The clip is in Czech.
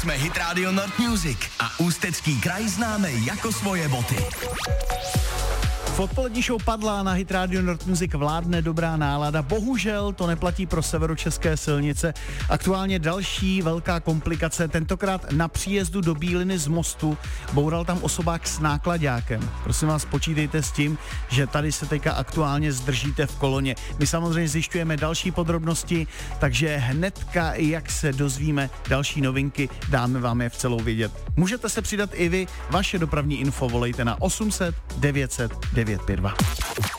Jsme Hit Radio Nord Music a Ústecký kraj známe jako svoje boty. V odpolední show Padla na Hit Radio Nord Music vládne dobrá nálada. Bohužel to neplatí pro severočeské silnice. Aktuálně další velká komplikace, tentokrát na příjezdu do Bíliny z mostu. Boural tam osobák s náklaďákem. Prosím vás, počítejte s tím, že tady se teďka aktuálně zdržíte v koloně. My samozřejmě zjišťujeme další podrobnosti, takže hnedka, jak se dozvíme další novinky, dáme vám je v celou vědět. Můžete se přidat i vy, vaše dopravní info volejte na 800 900 952.